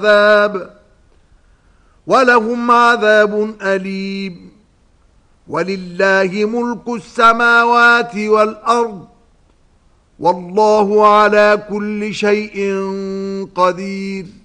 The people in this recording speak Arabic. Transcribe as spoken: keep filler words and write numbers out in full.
عذاب ولهم عذاب أليم. ولله ملك السماوات والأرض والله على كل شيء قدير.